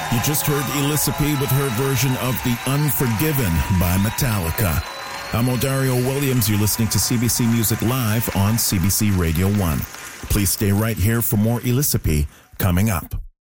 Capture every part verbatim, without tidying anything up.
You just heard Elissa P with her version of The Unforgiven by Metallica. I'm Odario Williams. You're listening to C B C Music Live on C B C Radio one. Please stay right here for more Elissa P coming up.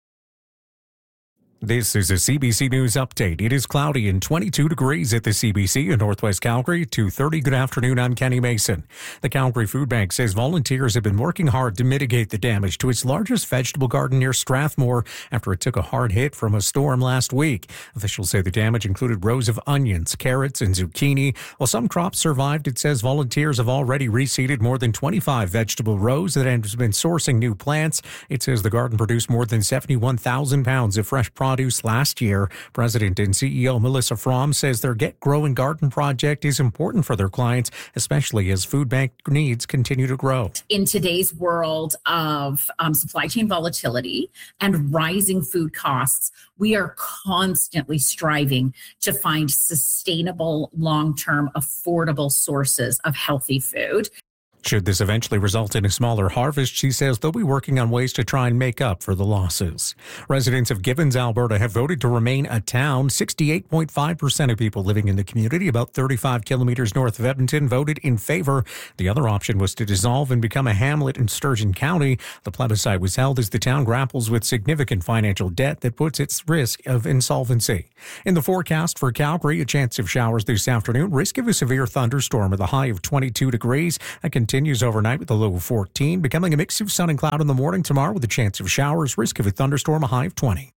This is a C B C News update. It is cloudy and twenty-two degrees at the C B C in Northwest Calgary. two thirty. Good afternoon. I'm Kenny Mason. The Calgary Food Bank says volunteers have been working hard to mitigate the damage to its largest vegetable garden near Strathmore after it took a hard hit from a storm last week. Officials say the damage included rows of onions, carrots, and zucchini. While some crops survived, it says volunteers have already reseeded more than twenty-five vegetable rows and has been sourcing new plants. It says the garden produced more than seventy-one thousand pounds of fresh produce last year. President and C E O Melissa Fromm says their Get Growing Garden project is important for their clients, especially as food bank needs continue to grow. In today's world of um, supply chain volatility and rising food costs, we are constantly striving to find sustainable, long-term, affordable sources of healthy food. Should this eventually result in a smaller harvest, she says they'll be working on ways to try and make up for the losses. Residents of Gibbons, Alberta have voted to remain a town. sixty-eight point five percent of people living in the community, about thirty-five kilometers north of Edmonton, voted in favor. The other option was to dissolve and become a hamlet in Sturgeon County. The plebiscite was held as the town grapples with significant financial debt that puts its risk of insolvency. In the forecast for Calgary, a chance of showers this afternoon, risk of a severe thunderstorm with a high of twenty-two degrees. A continues overnight with a low of fourteen, becoming a mix of sun and cloud in the morning tomorrow with a chance of showers, risk of a thunderstorm, a high of twenty.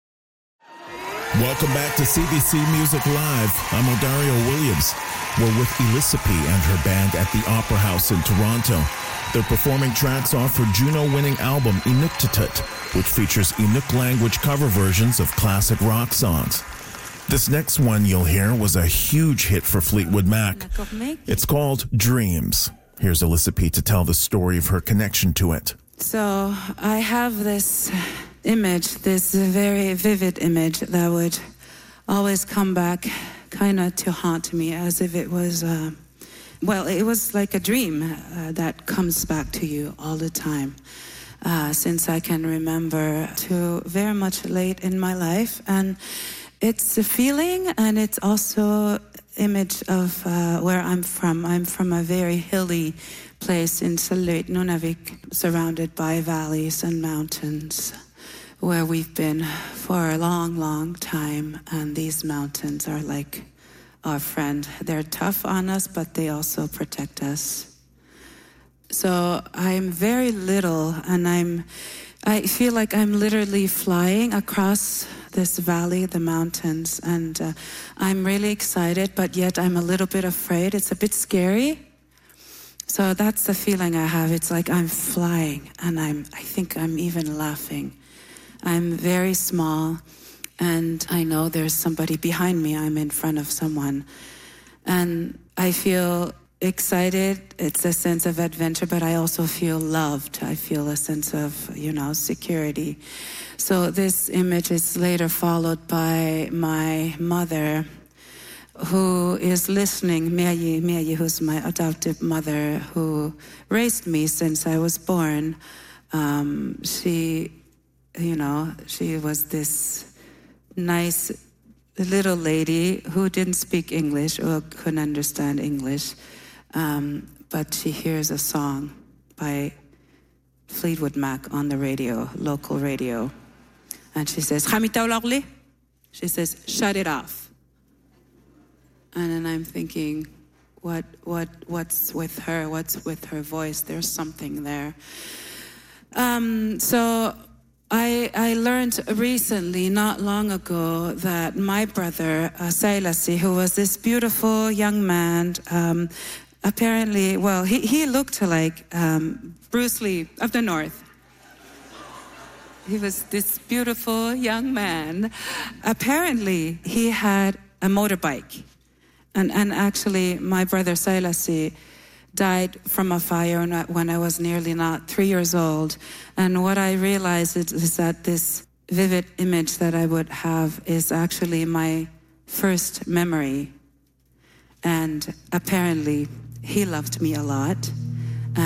Welcome back to C B C Music Live. I'm Odario Williams. We're with Elissa P and her band at the Opera House in Toronto. They're performing tracks off her Juno-winning album Inuktitut, which features Inuk language cover versions of classic rock songs. This next one you'll hear was a huge hit for Fleetwood Mac. It's called Dreams. Here's Elissa P to tell the story of her connection to it. So I have this image, this very vivid image that would always come back kind of to haunt me as if it was, uh, well, it was like a dream uh, that comes back to you all the time. Uh, since I can remember to very much late in my life. And it's a feeling, and it's also image of uh, where I'm from. I'm from a very hilly place in Silhouette, Nunavik, surrounded by valleys and mountains, where we've been for a long, long time. And these mountains are like our friend. They're tough on us, but they also protect us. So I'm very little, and I'm, I feel like I'm literally flying across this valley, the mountains, and uh, I'm really excited, but yet I'm a little bit afraid. It's a bit scary. So that's the feeling I have. It's like I'm flying, and I'm, I think I'm even laughing. I'm very small, and I know there's somebody behind me. I'm in front of someone, and I feel excited. It's a sense of adventure, but I also feel loved. I feel a sense of, you know, security. So this image is later followed by my mother, who is listening, Meryi, Meryi, who's my adoptive mother, who raised me since I was born. Um, she, you know, she was this nice little lady who didn't speak English or couldn't understand English. Um, but she hears a song by Fleetwood Mac on the radio, local radio. And she says, she says, shut it off. And then I'm thinking, what, what, what's with her? What's with her voice? There's something there. Um, so I, I learned recently, not long ago, that my brother, uh, Sailasi, who was this beautiful young man, um, apparently, well, he, he looked like um, Bruce Lee of the North. He was this beautiful young man. Apparently, he had a motorbike. And, and actually, my brother Sailasi died from a fire when I was nearly not three years old. And what I realized is, is that this vivid image that I would have is actually my first memory. And apparently, he loved me a lot.